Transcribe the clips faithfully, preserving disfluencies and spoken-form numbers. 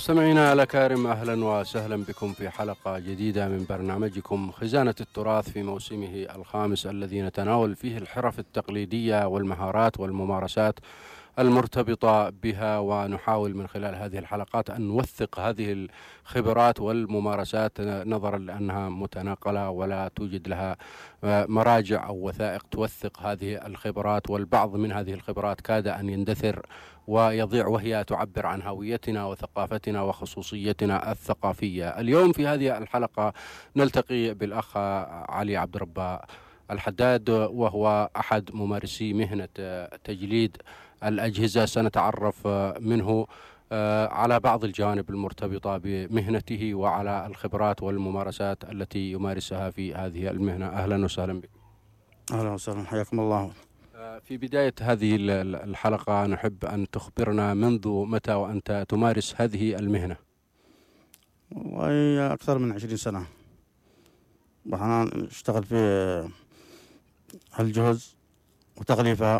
مستمعينا الأكارم، أهلا وسهلا بكم في حلقة جديدة من برنامجكم خزانة التراث في موسمه الخامس، الذي نتناول فيه الحرف التقليدية والمهارات والممارسات المرتبطة بها، ونحاول من خلال هذه الحلقات أن نوثق هذه الخبرات والممارسات نظرا لأنها متناقلة ولا توجد لها مراجع أو وثائق توثق هذه الخبرات، والبعض من هذه الخبرات كاد أن يندثر ويضيع وهي تعبر عن هويتنا وثقافتنا وخصوصيتنا الثقافية. اليوم في هذه الحلقة نلتقي بالأخ علي عبد الرب الحداد، وهو أحد ممارسي مهنة تجليد الأجهزة. سنتعرف منه على بعض الجوانب المرتبطة بمهنته وعلى الخبرات والممارسات التي يمارسها في هذه المهنة. أهلا وسهلا بك. أهلا وسهلا، حياكم الله. في بداية هذه الحلقة نحب أن تخبرنا منذ متى وأنت تمارس هذه المهنة؟ والله أكثر من عشرين سنة، وأنا أشتغل في الجهز وتغليفها.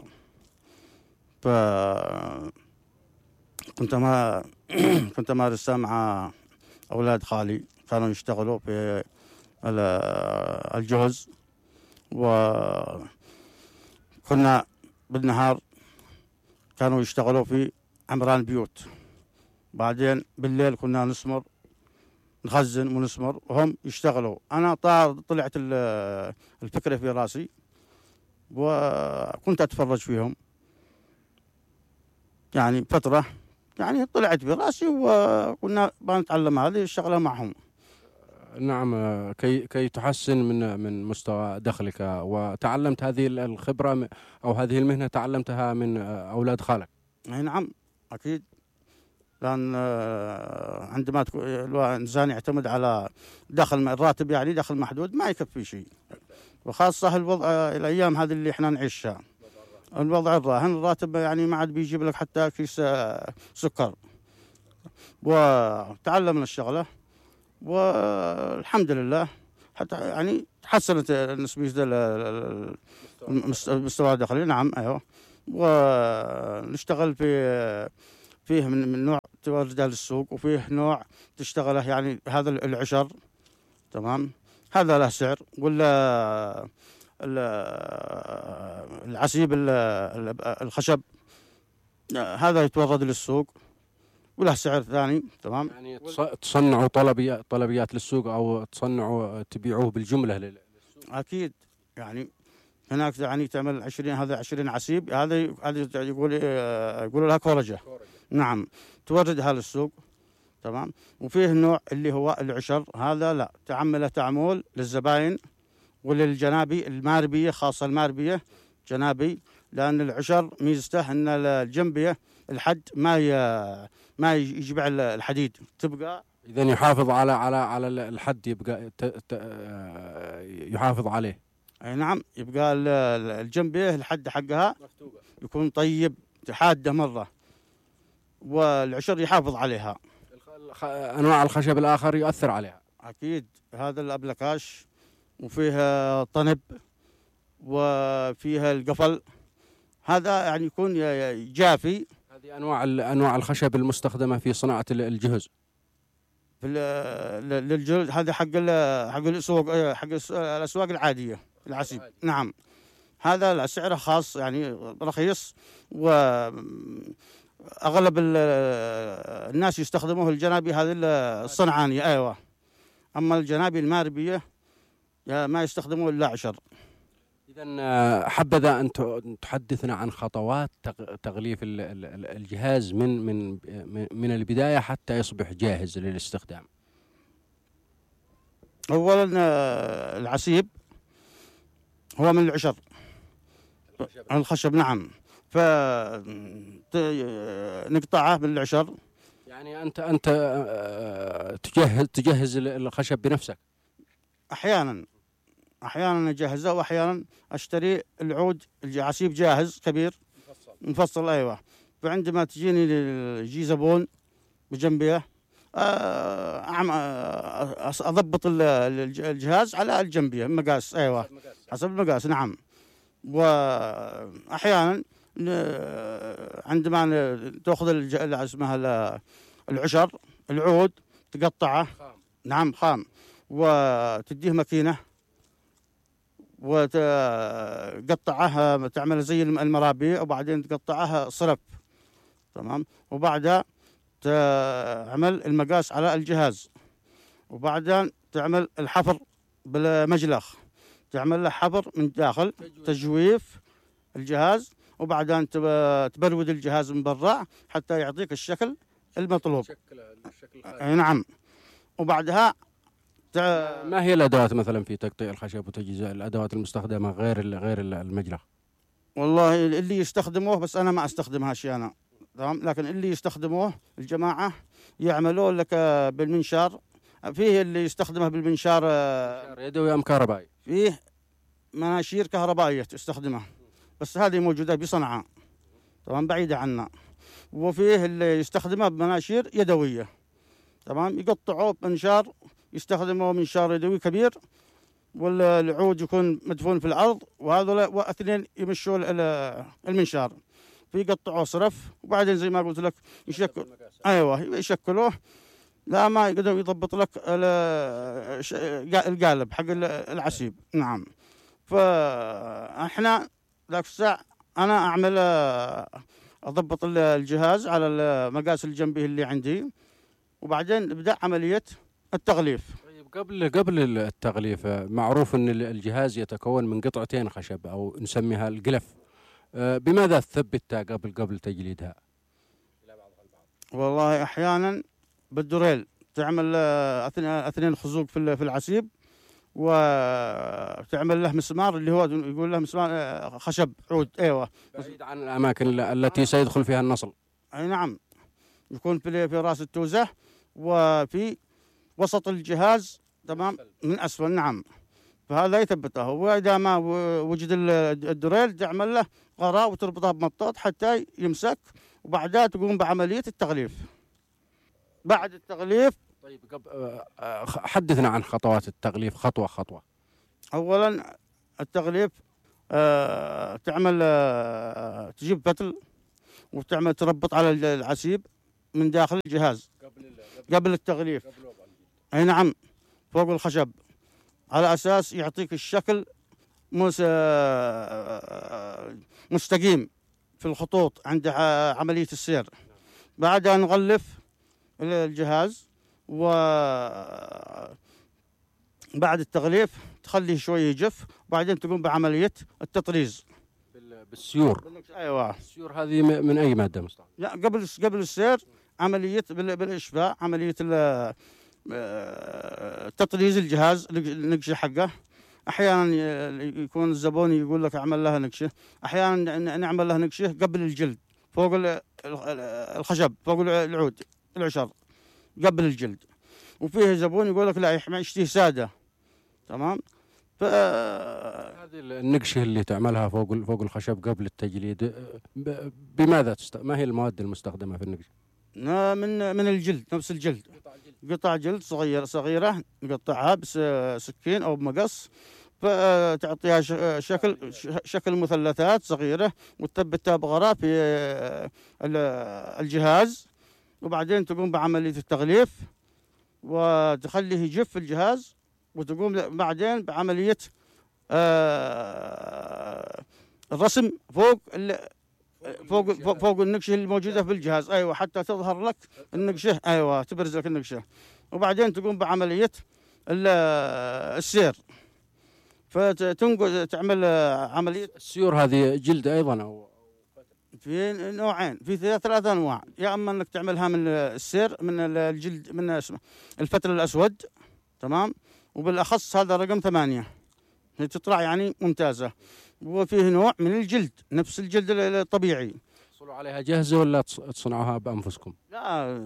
فكنت ما كنت أمارسها مع أولاد خالي، كانوا يشتغلوا في الجهز، وكنا بالنهار كانوا يشتغلوا في عمران بيوت، بعدين بالليل كنا نسمر نخزن ونسمر وهم يشتغلوا. أنا طلعت الفكرة في راسي وكنت أتفرج فيهم يعني فترة، يعني طلعت في راسي وكنا بنتعلم هذه الشغلة معهم. نعم، كي كي تحسن من من مستوى دخلك. وتعلمت هذه الخبرة أو هذه المهنة تعلمتها من أولاد خالك؟ نعم أكيد، لأن عندما الإنسان يعتمد على دخل الراتب، يعني دخل محدود، ما يكفي شيء، وخاصة الوضع الأيام هذه اللي إحنا نعيشها، الوضع الراهن، الراتب يعني ما عاد بيجيب لك حتى كيس سكر. وتعلمنا الشغلة والحمد لله، حتى يعني تحسنت نسبة المستوى الدخلي. نعم أيوه، ونشتغل في فيه من, من نوع توردها للسوق، وفيه نوع تشتغله يعني هذا العشر، تمام، هذا له سعر، ولا العسيب الخشب هذا يتورد للسوق وله سعر ثاني، تمام. يعني تصنعوا طلبيات طلبيات للسوق أو تصنعوا تبيعوه بالجملة للسوق؟ أكيد، يعني هناك يعني تعمل عشرين، هذا عشرين عسيب، هذا هذا يقول يقولوا لها كورجة. نعم، توردها للسوق، تمام. وفيه نوع اللي هو العشر، هذا لا تعمله تعمول للزباين وللجنابي الماربية، خاصة الماربية جنابي، لأن العشر ميزته أن الجنبية الحد ما ي... ما يجمع الحديد، تبقى إذا يحافظ على على على الحد، يبقى ت... ت... يحافظ عليه. أي نعم، يبقى الجنبية الحد حقها يكون طيب حادة مرة، والعشر يحافظ عليها. أنواع الخشب الآخر يؤثر عليها أكيد، هذا الأبلكاش، وفيها طنب، وفيها القفل، هذا يعني يكون جافي. هذه أنواع أنواع الخشب المستخدمة في صناعة الجهز. في للجلد هذا حق حق الأسواق، حق الأسواق العادية العسيب. نعم، هذا سعره خاص يعني رخيص، وأغلب الناس يستخدموه الجنابي هذه الصنعانية. أيوة، أما الجنابي الماربية ما يستخدموه إلا عشر. إذن حبذا أن تحدثنا عن خطوات تغليف الجهاز من من من البداية حتى يصبح جاهز للاستخدام. أولا العسيب هو من العشر، الخشب. نعم، فنقطعه من العشر. يعني أنت أنت تجهز تجهز الخشب بنفسك؟ أحيانا أحيانا أجهزه، وأحيانا أشتري العود العسيب جاهز كبير مفصل, مفصل أيوة. فعندما تجيني يجي زبون بجنبيه، أضبط الجهاز على الجنبيه مقاس. أيوة، حسب المقاس. نعم، وأحيانا عندما تأخذ اسمها العشر العود تقطعه خام. نعم خام، وتديه ماكينة وتقطعها تعمل زي المرابيع، وبعدين تقطعها صرف. تمام. وبعدها تعمل المقاس على الجهاز، وبعدين تعمل الحفر بالمجلخ، تعمل له حفر من داخل تجويف الجهاز، وبعدين تبرود الجهاز من برا حتى يعطيك الشكل المطلوب. الشكل اي نعم. وبعدها تع... ما هي الادوات مثلا في تقطيع الخشب وتجهيز الادوات المستخدمه غير غير المجلخ؟ والله اللي يستخدموه، بس انا ما استخدمها شيء انا. تمام. لكن اللي يستخدموه الجماعه يعملوا لك بالمنشار. فيه اللي يستخدمه بالمنشار يدوي ام كهربائي، فيه مناشير كهربائيه تستخدمها، بس هذه موجوده بصنعاء طبعا بعيده عنا. وفيه اللي يستخدمها بمناشير يدويه. تمام. يقطعوه بمنشار، يستخدموا منشار يدوي كبير، والعود يكون مدفون في الارض، وهذول واثنين يمشوا المنشار فيقطعوه صرف، وبعدين زي ما قلت لك يشكل ايوه يشكلوه لا ما يقدر يضبط لك القالب حق العسيب. نعم. فاحنا ذاك الساعة انا اعمل اضبط الجهاز على المقاس الجنبي اللي عندي، وبعدين نبدا عمليه التغليف. طيب قبل قبل التغليف معروف ان الجهاز يتكون من قطعتين خشب او نسميها القلف، بماذا تثبتها قبل قبل تجليدها؟ والله احيانا بالدريل تعمل اثنين خزوق في العسيب، وتعمل له مسمار اللي هو يقول له مسمار خشب عود. ايوه بعيد عن الاماكن التي سيدخل فيها النصل. اي نعم. يكون في في راس التوزه وفي وسط الجهاز. تمام. من اسفل. نعم. فهذا يثبته، واذا ما وجد الدريل تعمل له قراء وتربطها بمطاط حتى يمسك، وبعدها تقوم بعمليه التغليف. بعد التغليف. طيب قبل حدثنا عن خطوات التغليف خطوه خطوه. اولا التغليف آه تعمل آه تجيب فتل وتعمل تربط على العسيب من داخل الجهاز قبل قبل التغليف. قبل اي نعم فوق الخشب، على اساس يعطيك الشكل مستقيم في الخطوط عند عمليه السير. بعدها نغلف الجهاز، وبعد التغليف تخليه شويه يجف، وبعدين تقوم بعمليه التطريز بالسيور. ايوه السيور هذه من اي ماده مستعمله؟ لا قبل قبل السير عمليه بالاشفاء، عمليه تطريز الجهاز النقشه حقه. احيانا يكون الزبون يقول لك اعمل لها نقشه، احيانا نعمل لها نقشه قبل الجلد فوق الخشب فوق العود العشر قبل الجلد، وفيه زبون يقول لك لا يشتيه ساده. تمام. ف هذه النقشه اللي تعملها فوق فوق الخشب قبل التجليد بماذا تست... ما هي المواد المستخدمه في النقشه؟ من من الجلد، نفس الجلد، قطع جلد صغيره صغيره نقطعها بسكين او بمقص، فتعطيها شكل شكل مثلثات صغيره، وتثبتها بغراء في الجهاز، وبعدين تقوم بعمليه التغليف وتخليه يجف الجهاز، وتقوم بعدين بعمليه الرسم فوق فوق فوق النقشه الموجوده في الجهاز. ايوه حتى تظهر لك النقشه. ايوه تبرز لك النقشه، وبعدين تقوم بعمليه السير، فتنقل تعمل عمليه السيور. هذه جلد ايضا او في نوعين، في ثلاث انواع. يا اما انك تعملها من السير من الجلد من الفتل الاسود. تمام. وبالاخص هذا رقم ثمانية تطلع يعني ممتازه. وفيه نوع من الجلد نفس الجلد الطبيعي. تحصلوا عليها جاهزه ولا تصنعوها بانفسكم؟ لا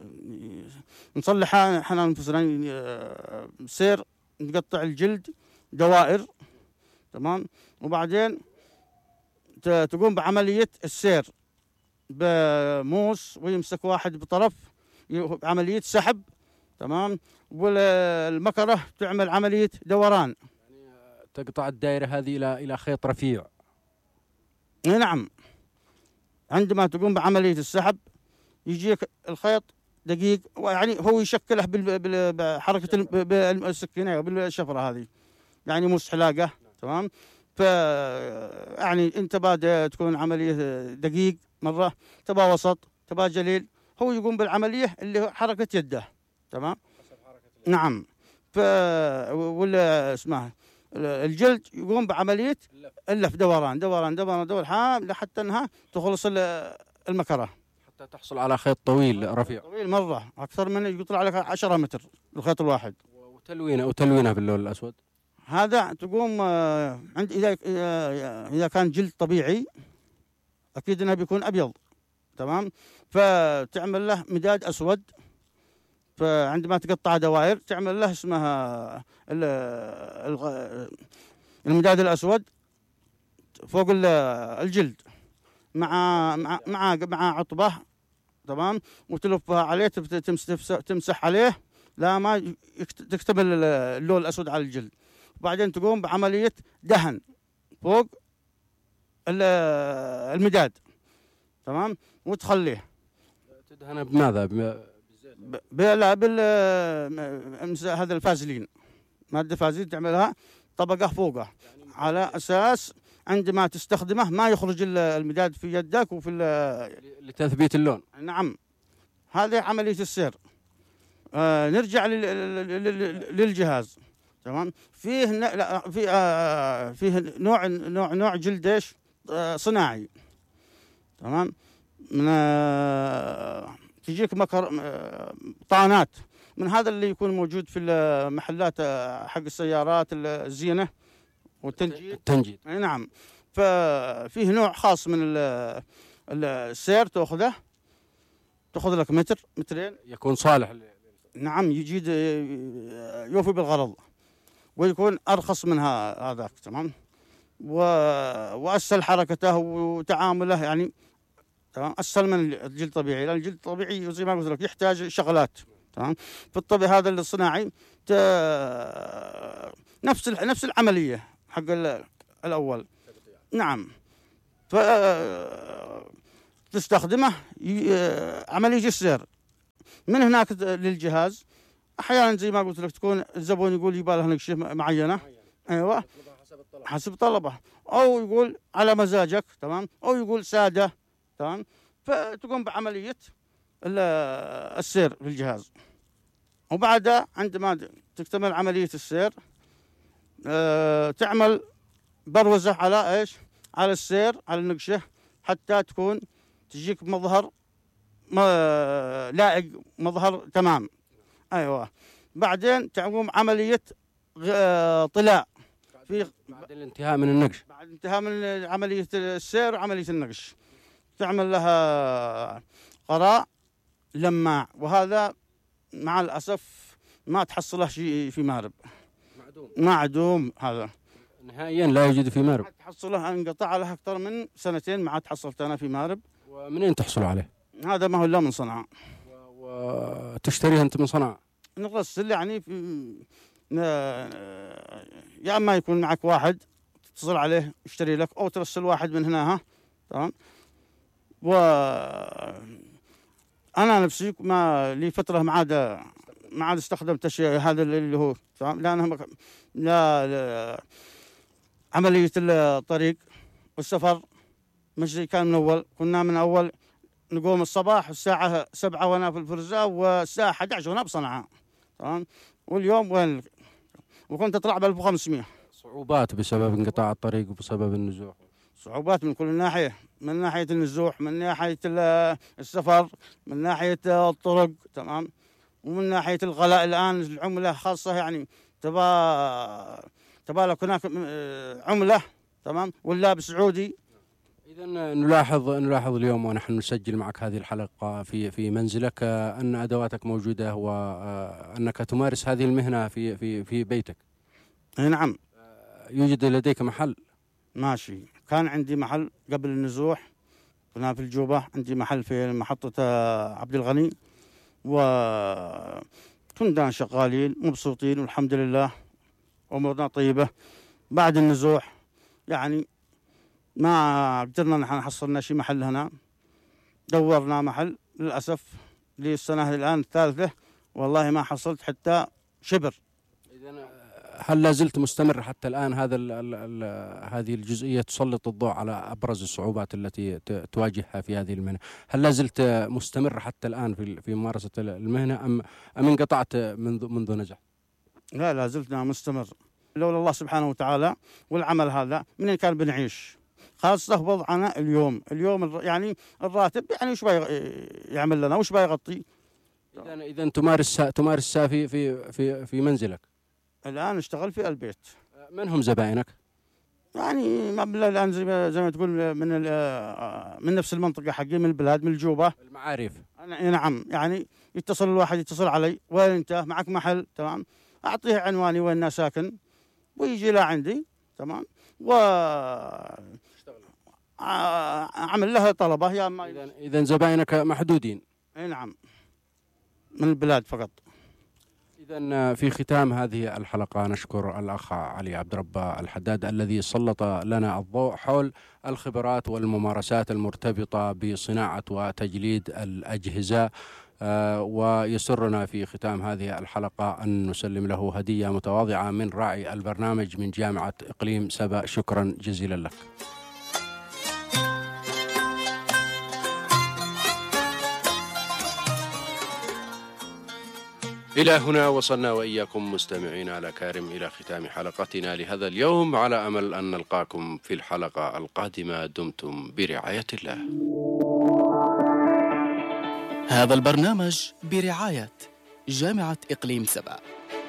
نصلحها احنا انفسنا. سير نقطع الجلد دوائر. تمام. وبعدين تقوم بعمليه السير بموس، ويمسك واحد بطرف عمليه سحب. تمام. والمكره تعمل عمليه دوران، تقطع الدائرة هذه إلى إلى خيط رفيع. نعم. عندما تقوم بعملية السحب يجيك الخيط دقيق، يعني هو يشكله بال- بال- بحركة الم- ب- بالسكينة بالشفرة هذه، يعني مش حلاقة. تمام. ف يعني انت بعد تكون عملية دقيق مرة، تبا وسط، تبا جليل، هو يقوم بالعملية اللي هو حركة يده. تمام. نعم. ف ولا اسمها الجلد يقوم بعملية اللف، دوران دوران دوران دوران حام لحتى انها تخلص ال- المكرة. حتى تحصل على خيط طويل رفيع. طويل مرة، أكثر من يطلع لك عشرة متر الخيط الواحد. وتلوينه وتلوينه باللون الأسود. هذا تقوم آه، عند إذا آه، إذا كان جلد طبيعي أكيد إنه بيكون أبيض. تمام. فتعمل له مداد أسود، فعندما تقطع دوائر تعمل له اسمها ال- الغ- المداد الأسود فوق ال- الجلد، مع مع مع مع عطبة. تمام. وتلفها عليه، تف- تمس- تمسح عليه لا ما يكت- تكتمل اللون الأسود على الجلد. وبعدين تقوم بعملية دهن فوق ال- المداد. تمام. وتخليه. تدهن بماذا؟ بم- ب- ب- لا بال مس- هذا الفازلين، مادة فازلين تعملها طبقة فوقه، على أساس عندما تستخدمه ما يخرج ال- المداد في يدك وفي ال- لتثبيت اللون. نعم. هذه عملية السير. آه نرجع لل- لل- لل- للجهاز. تمام. فيه ن- لا في آه فيه نوع نوع نوع جلد ايش؟ آه صناعي. تمام. من آه تجيك مكر آه طانات من هذا اللي يكون موجود في المحلات آه حق السيارات، الزينة والتنجيد. التنجيد. اي نعم. ففيه نوع خاص من ال- ال- السير، تاخذه تاخذ لك متر مترين. يكون صالح ل- نعم. يجيد يوفي بالغرض، ويكون ارخص من ها- هذاك. تمام. و... واسهل حركته وتعامله، يعني تمام، اسهل من الجلد الطبيعي، لان الجلد الطبيعي زي ما قلت لك يحتاج شغلات. تمام. في الطبيعي هذا الصناعي ت... نفس ال- نفس العمليه حق ال- الاول. نعم. ف تستخدمه ي... عمليه السير من هناك للجهاز. احيانا زي ما قلت لك تكون الزبون يقول يبغى له نقشه معينه. ايوه. حسب طلبه، او يقول على مزاجك. تمام. او يقول ساده. تمام. فتقوم بعمليه ال- السير في الجهاز. وبعدها عندما تكتمل عمليه السير آه، تعمل بروزه على ايش؟ على السير، على النقشه، حتى تكون تجيك مظهر ما لائق، مظهر تمام. ايوه. بعدين تقوم عمليه غ- طلاء في بعد الانتهاء من النقش. بعد انتهاء من عمليه السير وعمليه النقش تعمل لها قراء لماع، وهذا مع الاسف ما تحصله شيء في مارب. معدوم. معدوم هذا نهائيا لا يوجد في مارب. تحصله، انقطع له اكثر من سنتين ما عاد حصلت انا في مارب. ومنين تحصل عليه؟ هذا ما هو الا من صنعاء. وتشتريها انت من صنعاء؟ نغسل يعني في ن- يا اما يكون معك واحد تتصل عليه يشتري لك، او ترسل واحد من هنا. ها. تمام. و انا نفسي ما لي فتره ما عاد ما عاد استخدمت الشيء هذا اللي هو. تمام. لانها مك- لا, لا عمليه الطريق والسفر مش زي كان من اول. كنا من اول نقوم الصباح الساعه سبعة وانا في الفرزه، والساعه أحد عشر وانا بصنعاء. تمام. واليوم وين؟ وكنت اطلع ب ألف وخمسمئة. صعوبات بسبب انقطاع الطريق وبسبب النزوح. صعوبات من كل ناحيه، من ناحيه النزوح، من ناحيه ال- السفر، من ناحيه الطرق. تمام. ومن ناحيه الغلاء الان العمله خاصه، يعني تبا تبا لك هناك آه، عمله. تمام. واللابس سعودي. إذا نلاحظ نلاحظ اليوم ونحن نسجل معك هذه الحلقة في في منزلك آه، أن أدواتك موجودة، وأنك تمارس هذه المهنة في في في بيتك. اي نعم. يوجد لديك محل؟ ماشي. كان عندي محل قبل النزوح، كنا في الجوبة، عندي محل في محطة آه، عبد الغني، وكنا شغالين مبسوطين والحمد لله، أمورنا طيبة. بعد النزوح يعني ما قدرنا نحن حصلنا شي محل هنا، دورنا محل للأسف لي السنة الآن الثالثة، والله ما حصلت حتى شبر. إذن هل لا زلت مستمر حتى الآن؟ هذا ال ال ال هذه الجزئية تسلط الضوء على أبرز الصعوبات التي تواجهها في هذه المهنة. هل لا زلت مستمر حتى الآن في في ممارسة المهنة أم أم انقطعت منذ منذ نزح؟ لا لا زلتنا مستمر، لولا الله سبحانه وتعالى والعمل هذا من كان بنعيش، خاصة وضعنا اليوم اليوم يعني الراتب يعني وش يعمل لنا وش بيغطي. إذا إذا تمارس تمارس في في في في منزلك الآن اشتغل في البيت. من هم زبائنك؟ يعني ما بالله الآن زي ما, زي ما تقول من من نفس المنطقة حقي، من البلاد، من الجوبة، المعارف. نعم، يعني يتصل الواحد يتصل علي، وين أنت؟ معك محل؟ تمام، أعطيه عنواني وين أنا ساكن ويجي لعندي، تمام، و أعمل له طلبة. يا ما إذا إذا زبائنك محدودين. أي نعم، من البلاد فقط. إذا في ختام هذه الحلقة نشكر الأخ علي عبد رب الحداد الذي سلط لنا الضوء حول الخبرات والممارسات المرتبطة بصناعة وتجليد الأجهزة. آه ويسرنا في ختام هذه الحلقة أن نسلم له هدية متواضعة من راعي البرنامج من جامعة إقليم سبأ. شكرا جزيلا لك. إلى هنا وصلنا وإياكم مستمعينا الأكارم إلى ختام حلقتنا لهذا اليوم، على أمل أن نلقاكم في الحلقة القادمة. دمتم برعاية الله. هذا البرنامج برعاية جامعة إقليم سبأ.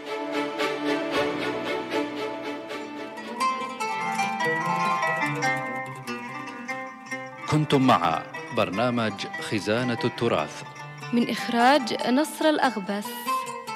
كنتم مع برنامج خزانة التراث من إخراج نصر الأغبس.